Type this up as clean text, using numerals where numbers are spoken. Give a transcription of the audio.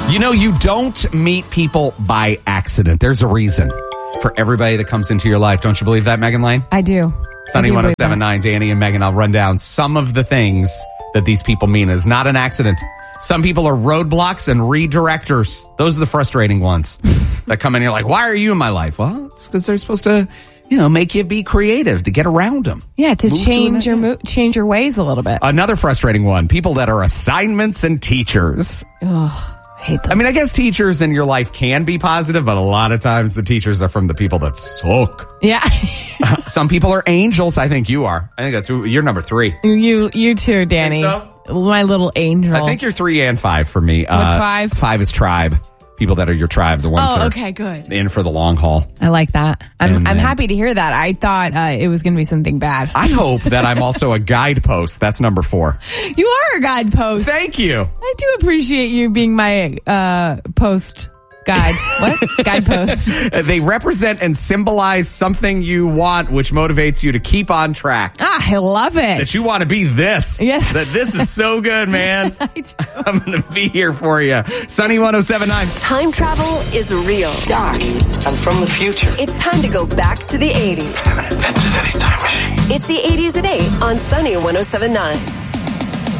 You know, you don't meet people by accident. There's a reason for everybody that comes into your life. Don't you believe that, Megan Lane? I do. Sunny 107.9, Danny and Megan. I'll run down some of the things that these people mean. It's not an accident. Some people are roadblocks and redirectors. Those are the frustrating ones that come in. You're like, why are you in my life? Well, it's because they're supposed to, make you be creative, to get around them. Yeah, to change your ways a little bit. Another frustrating one, people that are assignments and teachers. Oh, I hate them. I mean, I guess teachers in your life can be positive, but a lot of times the teachers are from the people that suck. Yeah. Some people are angels. I think you are. I think that's you're number 3. You too, Danny. Think so? My little angel. I think you're 3 and 5 for me. What's 5? 5 is tribe. People that are your tribe, the ones that are okay, good. in for the long haul. I like that. I'm happy to hear that. I thought it was going to be something bad. I hope that I'm also a guidepost. That's number 4. You are a guidepost. Thank you. I do appreciate you being my post guide. What? Guidepost. They represent and symbolize something you want, which motivates you to keep on track. I love it. That you want to be this. Yes. That this is so good, man. I do. I'm going to be here for you. Sunny 107.9. Time travel is real. Doc, I'm from the future. It's time to go back to the 80s. I haven't invented any time machine. It's the 80s at 8 on Sunny 107.9.